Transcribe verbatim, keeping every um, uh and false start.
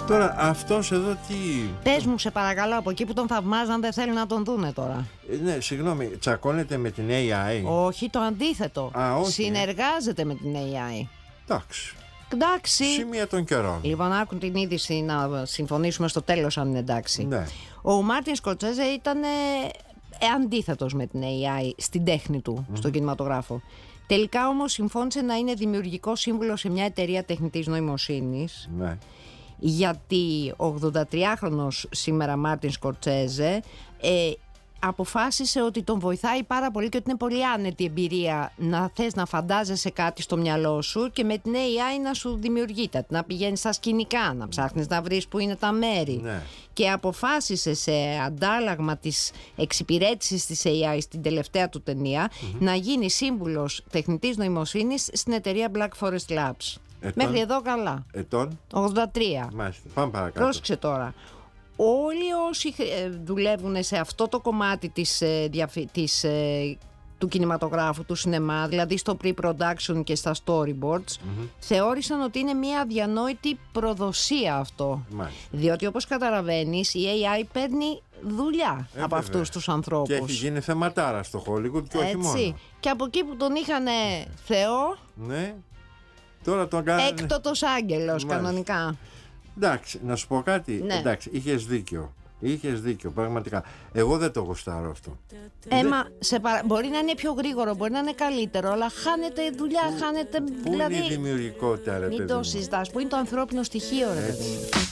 Τώρα αυτός εδώ τι... Πες μου σε παρακαλώ, από εκεί που τον θαυμάζαν δεν θέλουν να τον δούνε τώρα. Ε, ναι, συγγνώμη, τσακώνεται με την έι άι? Όχι, το αντίθετο. Α, όχι. Συνεργάζεται με την έι άι. Εντάξει. Εντάξει. Σημεία των καιρών. Λοιπόν, άκουν την είδηση να συμφωνήσουμε στο τέλος αν είναι εντάξει. Ναι. Ο Μάρτιν Σκορσέζε ήταν ε, αντίθετος με την έι άι στην τέχνη του, mm. στον κινηματογράφο. Τελικά όμως συμφώνησε να είναι δημιουργικό σύμβουλο σε μια εταιρεία τεχνητής νοημοσύνης. Ναι. Γιατί ο ογδοντατριάχρονος σήμερα Μάρτιν Σκορσέζε ε, αποφάσισε ότι τον βοηθάει πάρα πολύ και ότι είναι πολύ άνετη εμπειρία να θες να φαντάζεσαι κάτι στο μυαλό σου και με την έι άι να σου δημιουργείται, να πηγαίνεις στα σκηνικά, να ψάχνεις να βρεις που είναι τα μέρη. Ναι. Και αποφάσισε σε αντάλλαγμα της εξυπηρέτησης της έι άι στην τελευταία του ταινία mm-hmm. να γίνει σύμβουλος τεχνητής νοημοσύνης στην εταιρεία Black Forest Labs. Ετών, Μέχρι εδώ καλά. Ετών. ογδόντα τρία. Μάλιστα. Πάμε παρακάτω. Πρόσεξε τώρα. Όλοι όσοι δουλεύουν σε αυτό το κομμάτι της, της, του κινηματογράφου, του σινεμά, δηλαδή στο pre-production και στα storyboards, mm-hmm. θεώρησαν ότι είναι μια αδιανόητη προδοσία αυτό. Μάλιστα. Διότι όπως καταλαβαίνεις η έι άι παίρνει δουλειά ε, από αυτούς τους ανθρώπους. Και έχει γίνει θεματάρα στο Hollywood και όχι έτσι. μόνο. Και από εκεί που τον είχαν Θεό, ναι. Τώρα τον κάνανε... έκτοτος άγγελος κανονικά. Εντάξει, να σου πω κάτι. Ναι. Εντάξει, είχες δίκιο. Είχες δίκιο, πραγματικά. Εγώ δεν το γουστάρω αυτό. Έμα, σε παρα... μπορεί να είναι πιο γρήγορο, μπορεί να είναι καλύτερο, αλλά χάνεται δουλειά, Πού, χάνεται. Πού δηλαδή... είναι η δημιουργικότητα, ρε παιδί? Μην το συζητάς, πού είναι το ανθρώπινο στοιχείο, ρε παιδί.